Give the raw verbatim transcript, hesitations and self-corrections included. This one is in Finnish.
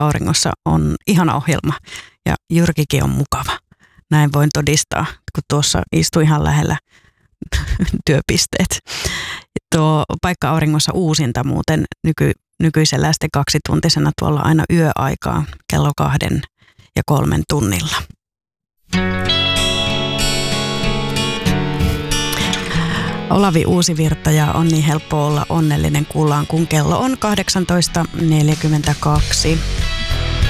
Auringossa on ihana ohjelma ja Jyrkikin on mukava. Näin voin todistaa, kun tuossa istui ihan lähellä työpisteet. Tuo Paikka Auringossa uusinta muuten nyky, nykyisellä sitten kaksituntisena tuolla aina yöaikaa kello kahden ja kolmen tunnilla. Olavi Uusivirta ja on niin helppo olla onnellinen kuullaan, kun kello on kahdeksantoista neljäkymmentäkaksi.